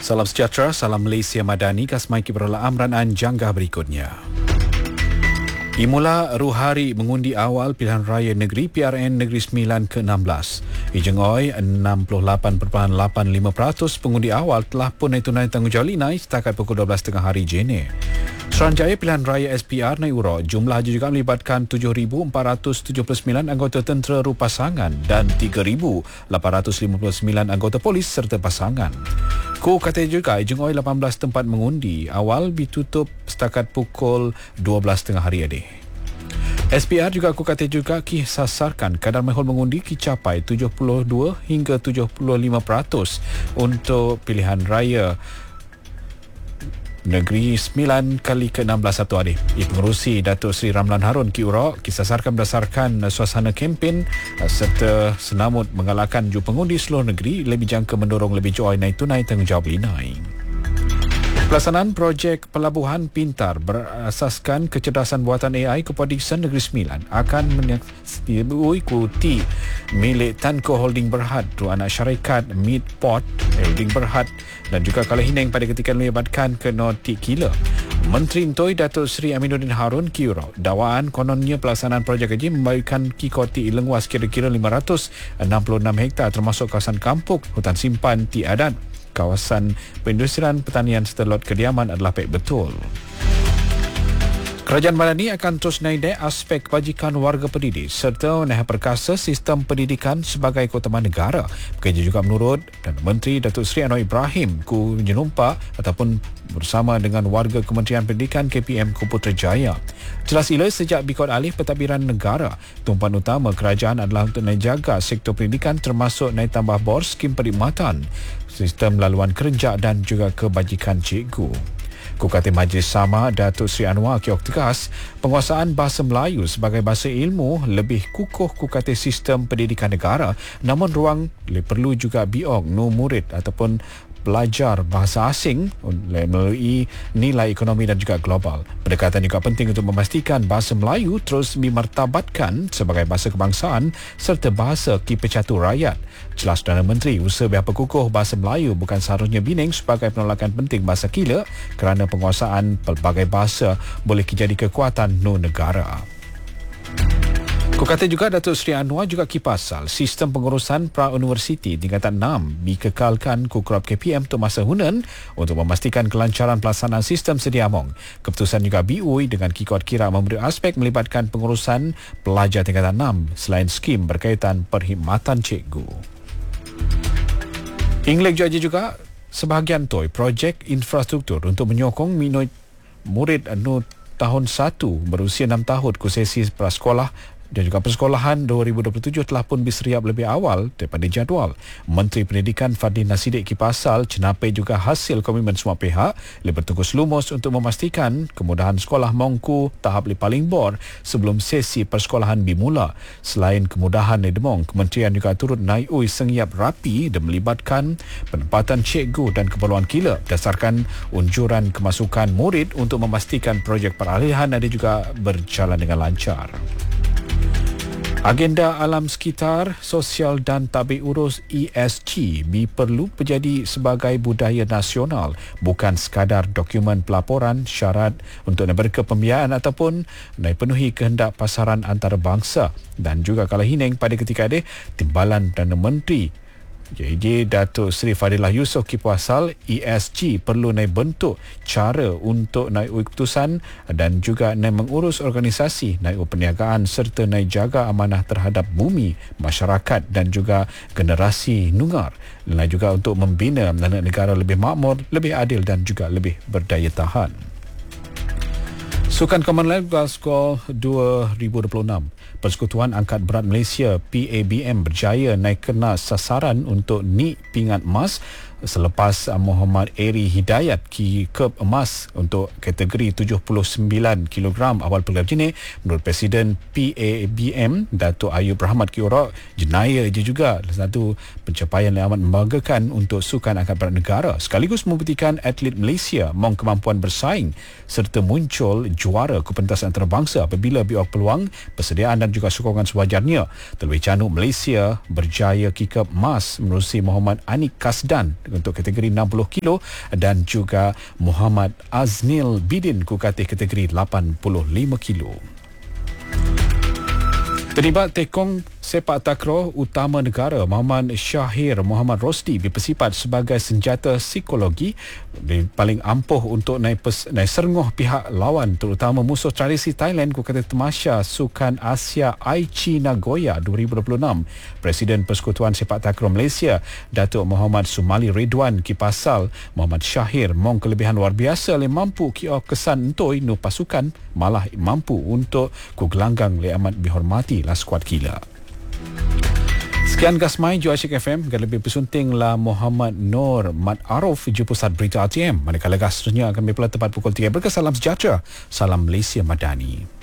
Salam sejahtera, salam Malaysia Madani, kasmai kibarlah amran anjangga berikutnya. Imula ruhari mengundi awal pilihan raya negeri PRN Negeri Sembilan ke-16. Ijengoi 68.85% pengundi awal telah pun tunai tanggungjawab linai setakat pukul 12.30 hari jene. Suruhanjaya pilihan raya SPR naik urut. Jumlah juga melibatkan 7,479 anggota tentera ru pasangan dan 3,859 anggota polis serta pasangan. Ku kata juga Ijengoi 18 tempat mengundi awal ditutup setakat pukul 12.30 hari ini. SPR juga aku kata juga sasarkan kadar mahul mengundi capai 72 hingga 75% untuk pilihan raya Negeri 9 kali ke-16 satu hari. Pengerusi Datuk Seri Ramlan Harun Kiurok kisasarkan berdasarkan suasana kempen serta senamut mengalahkan jumlah pengundi seluruh negeri lebih jangka mendorong lebih joy naik tunai tanggungjawab linai. Pelaksanaan projek pelabuhan pintar berasaskan kecerdasan buatan AI Kepolisian Negeri Sembilan akan mengikuti milik Tanko Holding Berhad, dua anak syarikat Midport Holding Berhad dan juga Kuala Hineng pada ketika melibatkan ke Nordic Killer. Menteri Ntoi Datuk Seri Aminuddin Harun Kiurok dakwaan kononnya pelaksanaan projek haji membagikan kikoti luas kira-kira 566 hektar termasuk kawasan kampung, hutan simpan Ti Adat, kawasan perindustrian, pertanian serta lot kediaman adalah baik betul. Kerajaan Madani akan terus naik aspek kebajikan warga pendidik serta menaik perkasa sistem pendidikan sebagai keutamaan negara. Bekerja juga menurut dan Menteri Datuk Seri Anwar Ibrahim ku menumpak ataupun bersama dengan warga Kementerian Pendidikan KPM Putrajaya. Jelas ila sejak bikot alih pentadbiran negara, tumpuan utama kerajaan adalah untuk naik jaga sektor pendidikan termasuk naik tambah bor skim perkhidmatan, sistem laluan kerja dan juga kebajikan cikgu. Kukati Majlis Sama Datuk Seri Anwar Kiok tegas penguasaan bahasa Melayu sebagai bahasa ilmu lebih kukuh kukati sistem pendidikan negara, namun ruang perlu juga biok nu murid ataupun belajar bahasa asing melalui nilai ekonomi dan juga global. Pendekatan juga penting untuk memastikan bahasa Melayu terus dimartabatkan sebagai bahasa kebangsaan serta bahasa kipecatur rakyat. Jelas Perdana Menteri, usaha biar kukuh bahasa Melayu bukan seharusnya bining sebagai penolakan penting bahasa kila kerana penguasaan pelbagai bahasa boleh jadi kekuatan negara. Kata juga Datuk Seri Anwar juga kipasal sistem pengurusan pra-universiti tingkatan 6 dikekalkan Kukrab KPM untuk masa hunan untuk memastikan kelancaran pelaksanaan sistem sedia among. Keputusan juga BUI dengan kikot kira memberi aspek melibatkan pengurusan pelajar tingkatan 6 selain skim berkaitan perkhidmatan cikgu. Ingleg juga sebahagian TOI projek infrastruktur untuk menyokong minat murid tahun 1 berusia 6 tahun konsesi prasekolah dan juga persekolahan 2027 telah pun diseriap lebih awal daripada jadual. Menteri Pendidikan Fadlin Nasidik kipasal cenapai juga hasil komitmen semua pihak lebih bertungkus lumus untuk memastikan kemudahan sekolah mongku tahap paling bor sebelum sesi persekolahan dimula. Selain kemudahan demong, kementerian juga turut naiui sengiap rapi dan melibatkan penempatan cikgu dan keperluan kila berdasarkan unjuran kemasukan murid untuk memastikan projek peralihan ada juga berjalan dengan lancar. Agenda alam sekitar, sosial dan tabik urus ESG perlu menjadi sebagai budaya nasional, bukan sekadar dokumen pelaporan syarat untuk berkepembiayaan ataupun penuhi kehendak pasaran antarabangsa. Dan juga Kuala Hineng pada ketika ini, Timbalan Perdana Menteri jadi Datuk Seri Fadilah Yusof kipasal ESG perlu naik bentuk cara untuk naik keputusan dan juga naik mengurus organisasi, naik perniagaan serta naik jaga amanah terhadap bumi, masyarakat dan juga generasi nungar. Dan juga untuk membina negara lebih makmur, lebih adil dan juga lebih berdaya tahan. Sukan Commonwealth Glasgow 2026. Persekutuan Angkat Berat Malaysia PABM berjaya naik kena sasaran untuk nik pingat emas selepas Muhammad Eri Hidayat kep emas untuk kategori 79 kg awal peringkat jenis. Menurut Presiden PABM Datuk Ayub Rahmat Kiurok, jenayah ia juga satu pencapaian yang amat membanggakan untuk sukan angkat berat negara sekaligus membuktikan atlet Malaysia memang kemampuan bersaing serta muncul juara ke pentas antarabangsa apabila biok peluang, persediaan dan dan juga sokongan sewajarnya. Terlebih canuk Malaysia berjaya kikap emas menerusi Muhammad Anik Kasdan untuk kategori 60 kilo dan juga Muhammad Aznil Bidin kukatih kategori 85 kilo. Terlibat tekong sepak takraw utama negara Muhammad Syahir Muhammad Rosdi dipersifat sebagai senjata psikologi paling ampuh untuk naik serengoh pihak lawan, terutama musuh tradisi Thailand kata Tamasya Sukan Asia Aichi Nagoya 2026. Presiden Persekutuan Sepak Takraw Malaysia Datuk Muhammad Sumali Ridwan kipasal Muhammad Syahir mong kelebihan luar biasa le mampu kio kesan entoi nu pasukan malah mampu untuk ku gelanggang le amat dihormati la skuad kila. Sekian Gasmai Jua Asyik FM. Gan lebih bersuntinglah Muhammad Nur Mat Arif di pusat berita RTM. Manakala gas seterusnya akan berpula tepat pukul 3. Berkesalam sejahtera. Salam Malaysia Madani.